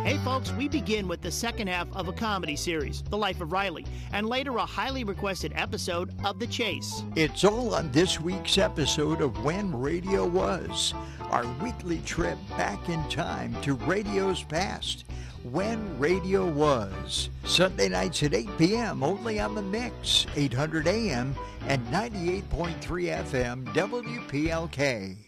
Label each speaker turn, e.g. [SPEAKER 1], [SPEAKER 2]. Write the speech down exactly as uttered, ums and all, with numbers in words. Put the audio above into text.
[SPEAKER 1] Hey folks, we begin with the second half of a comedy series, The Life of Riley, and later a highly requested episode of The Chase.
[SPEAKER 2] It's all on this week's episode of When Radio Was, our weekly trip back in time to radio's past. When Radio Was. Sunday nights at eight p.m. only on The Mix, eight hundred A M and ninety-eight point three F M W P L K.